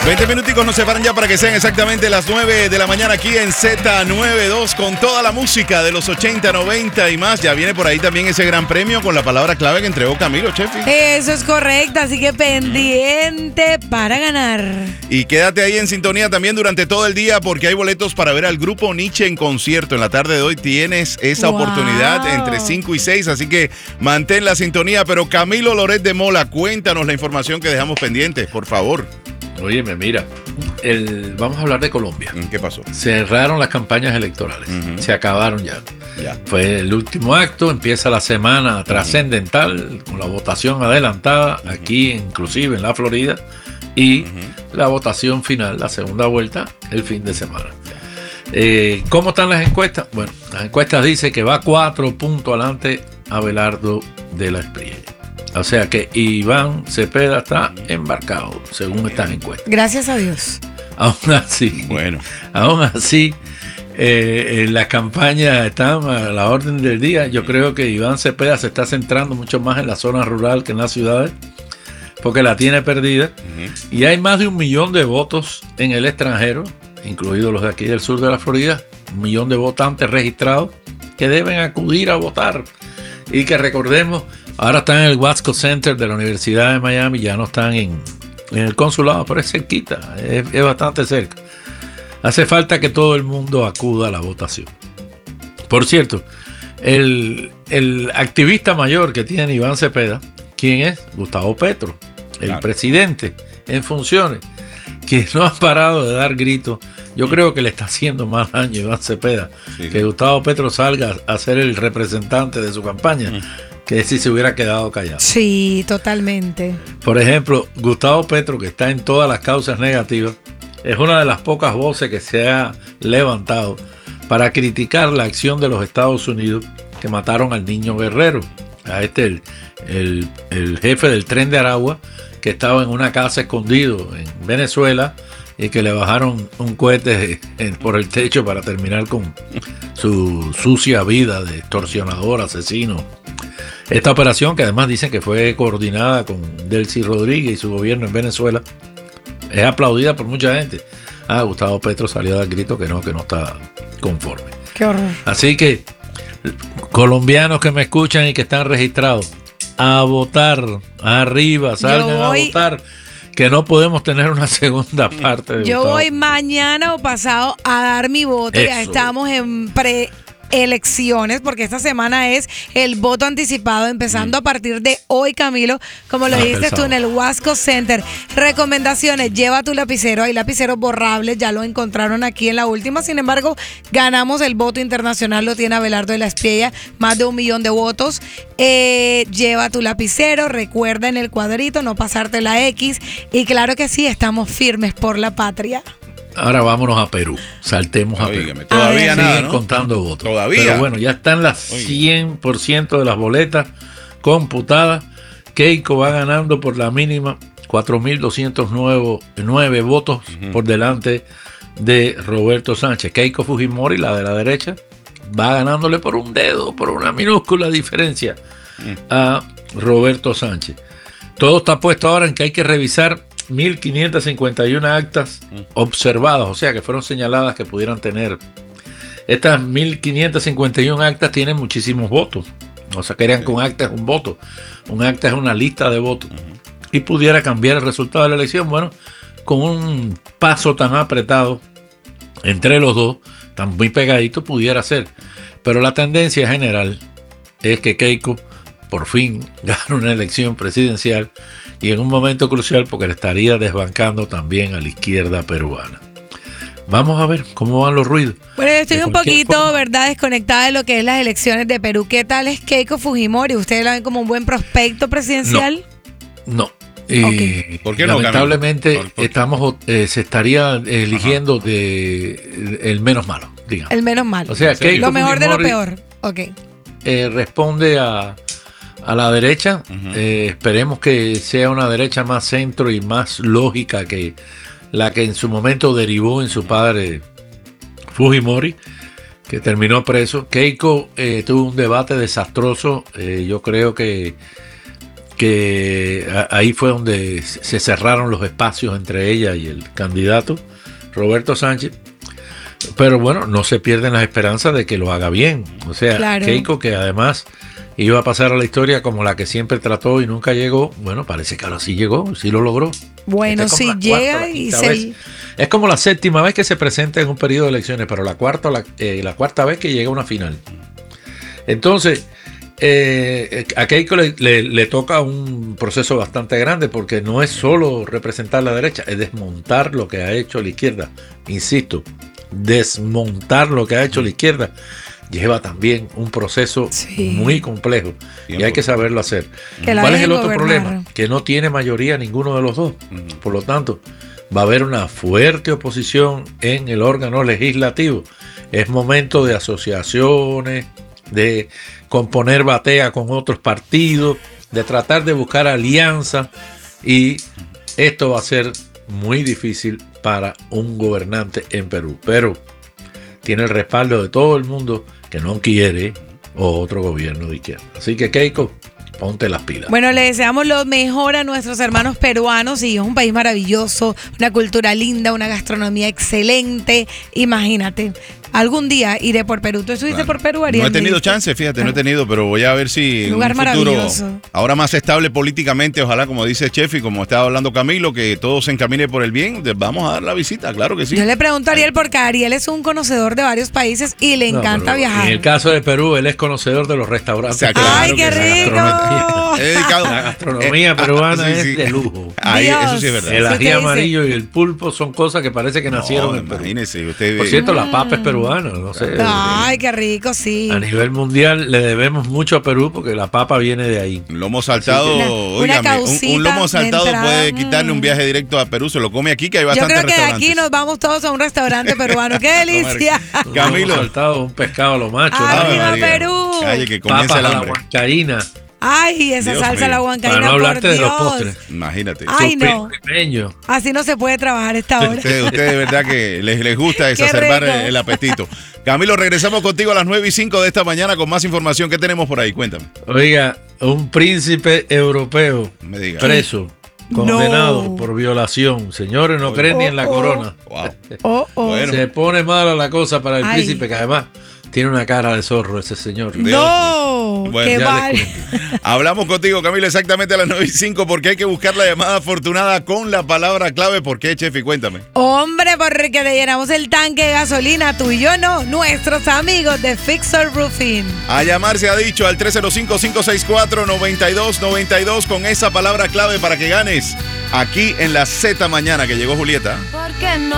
20 minuticos nos separan ya para que sean exactamente las 9 de la mañana aquí en Z92 con toda la música de los 80, 90 y más. Ya viene por ahí también ese gran premio con la palabra clave que entregó Camilo, Chefi. Eso es correcto, así que pendiente para ganar. Y quédate ahí en sintonía también durante todo el día porque hay boletos para ver al grupo Nietzsche en concierto. En la tarde de hoy tienes esa oportunidad entre 5 y 6, así que mantén la sintonía. Pero Camilo Loret de Mola, cuéntanos la información que dejamos pendiente, por favor. Óyeme, mira, vamos a hablar de Colombia. ¿Qué pasó? Cerraron las campañas electorales, se acabaron ya. Ya. Fue el último acto, empieza la semana trascendental con la votación adelantada aquí, inclusive en la Florida, y la votación final, la segunda vuelta, el fin de semana. ¿Cómo están las encuestas? Bueno, las encuestas dicen que va 4 puntos adelante Abelardo de la Espriella. O sea que Iván Cepeda está embarcado, según estas encuestas. Gracias a Dios. Aún así, la campaña está a la orden del día. Yo creo que Iván Cepeda se está centrando mucho más en la zona rural que en las ciudades, porque la tiene perdida. Y hay más de 1 millón de votos en el extranjero, incluidos los de aquí del sur de la Florida, 1 millón de votantes registrados que deben acudir a votar. Y que recordemos, ahora están en el Wasco Center de la Universidad de Miami, ya no están en el consulado, pero es cerquita, es bastante cerca. Hace falta que todo el mundo acuda a la votación. Por cierto, el activista mayor que tiene Iván Cepeda, ¿quién es? Gustavo Petro, el presidente en funciones, que no ha parado de dar gritos. Yo creo que le está haciendo más daño a Iván Cepeda que Gustavo Petro salga a ser el representante de su campaña, que si se hubiera quedado callado. Sí, totalmente. Por ejemplo, Gustavo Petro, que está en todas las causas negativas, es una de las pocas voces que se ha levantado para criticar la acción de los Estados Unidos que mataron al niño Guerrero, a el jefe del Tren de Aragua, que estaba en una casa escondido en Venezuela y que le bajaron un cohete por el techo para terminar con su sucia vida de extorsionador, asesino. Esta operación, que además dicen que fue coordinada con Delcy Rodríguez y su gobierno en Venezuela, es aplaudida por mucha gente. Gustavo Petro salió a dar grito que no está conforme. Qué horror. Así que, colombianos que me escuchan y que están registrados, a votar, arriba, salgan a votar, que no podemos tener una segunda parte de Yo voy mañana o pasado a dar mi voto. Ya estamos en elecciones, porque esta semana es el voto anticipado, empezando a partir de hoy, Camilo, como lo dijiste tú, en el Wasco Center. Recomendaciones: lleva tu lapicero, hay lapiceros borrables, ya lo encontraron aquí en la última. Sin embargo, ganamos el voto internacional, lo tiene Abelardo de la Espriella, más de 1 millón de votos. Lleva tu lapicero, recuerda en el cuadrito no pasarte la X, y claro que sí, estamos firmes por la patria. Ahora vámonos a Perú, saltemos a Perú. Todavía nada, siguen ¿no? contando votos. Todavía. Pero bueno, ya están las 100% de las boletas computadas. Keiko va ganando por la mínima, 4.209 votos por delante de Roberto Sánchez. Keiko Fujimori, la de la derecha, va ganándole por un dedo, por una minúscula diferencia a Roberto Sánchez. Todo está puesto ahora en que hay que revisar 1.551 actas observadas, o sea que fueron señaladas que pudieran tener. Estas 1.551 actas tienen muchísimos votos. O sea, que eran con acta es un voto. Un acta es una lista de votos. Y pudiera cambiar el resultado de la elección. Bueno, con un paso tan apretado entre los dos, tan muy pegadito, pudiera ser. Pero la tendencia general es que Keiko por fin gana una elección presidencial, y en un momento crucial porque le estaría desbancando también a la izquierda peruana. Vamos a ver cómo van los ruidos. Bueno, yo estoy un poquito, ¿verdad?, desconectada de lo que es las elecciones de Perú. ¿Qué tal es Keiko Fujimori? ¿Ustedes la ven como un buen prospecto presidencial? No. ¿Por qué no? Lamentablemente se estaría eligiendo el menos malo, digamos. El menos malo. O sea, Keiko lo mejor Fujimori, de lo peor. Ok. Responde a la derecha. Esperemos que sea una derecha más centro y más lógica que la que en su momento derivó en su padre Fujimori, que terminó preso. Keiko tuvo un debate desastroso. Yo creo que que ahí fue donde se cerraron los espacios entre ella y el candidato Roberto Sánchez. Pero bueno, no se pierden las esperanzas de que lo haga bien. O sea, claro. Keiko, que además iba a pasar a la historia como la que siempre trató y nunca llegó, bueno, parece que ahora sí llegó, sí lo logró. Bueno, sí llega y se... Es como la séptima vez que se presenta en un periodo de elecciones, pero la cuarta vez que llega a una final. Entonces, a Keiko le toca un proceso bastante grande, porque no es solo representar la derecha, es desmontar lo que ha hecho la izquierda. Insisto, desmontar lo que ha hecho la izquierda lleva también un proceso muy complejo y hay que saberlo hacer. ¿Cuál es el otro problema? Que no tiene mayoría ninguno de los dos. Por lo tanto, va a haber una fuerte oposición en el órgano legislativo. Es momento de asociaciones, de componer batea con otros partidos, de tratar de buscar alianzas, y esto va a ser muy difícil para un gobernante en Perú, pero tiene el respaldo de todo el mundo que no quiere otro gobierno de izquierda. Así que, Keiko, ponte las pilas. Bueno, le deseamos lo mejor a nuestros hermanos peruanos, y es un país maravilloso, una cultura linda, una gastronomía excelente. Imagínate, algún día iré por Perú. ¿Tú estuviste por Perú, Ariel? No he tenido chance, fíjate, no he tenido, pero voy a ver si en un futuro, ahora más estable políticamente, ojalá, como dice Chef y como estaba hablando Camilo, que todo se encamine por el bien, vamos a dar la visita, claro que sí. Yo le pregunto a Ariel, porque Ariel es un conocedor de varios países y le encanta viajar. En el caso de Perú, él es conocedor de los restaurantes. O sea, claro. ¡Ay, qué rico! La gastronomía peruana es de lujo. Ahí, eso sí es verdad. El ají amarillo y el pulpo son cosas que parece que nacieron en Perú. Imagínese usted. Por cierto, la papa es peruana, no sé. Ay, qué rico, sí. A nivel mundial le debemos mucho a Perú, porque la papa viene de ahí. Lomo saltado, un lomo saltado puede quitarle un viaje directo a Perú, se lo come aquí, que hay bastantes restaurantes. Yo creo que de aquí nos vamos todos a un restaurante peruano. ¡Qué delicia! Camilo. Lomo saltado, un pescado a lo macho. ¡Arriba, Perú! Calle, que comience el hambre. La huancaína. Ay, esa Dios salsa mío. a la huancaína, para no hablarte por de Dios. los postres. Imagínate. Ay, no. Pipeño. Así no se puede trabajar esta hora. Usted de verdad que les gusta exacerbar el apetito. Camilo, regresamos contigo a las 9:05 de esta mañana con más información. ¿Qué tenemos por ahí? Cuéntame. Oiga, un príncipe europeo preso, condenado No. por violación. Señores, no creen ni en la corona. Wow. Bueno. Se pone mala la cosa para el Ay. príncipe, que además tiene una cara de zorro ese señor. No, Bueno, qué ya mal. Hablamos contigo, Camilo, exactamente a las 9:05, porque hay que buscar la llamada afortunada con la palabra clave. ¿Por qué, Chef? Y cuéntame. Hombre, porque te llenamos el tanque de gasolina, tú y yo no, nuestros amigos de Fixer Roofing. A llamar se ha dicho al 305-564-9292 con esa palabra clave para que ganes aquí en la Z Mañana, que llegó Julieta. ¿Por qué no?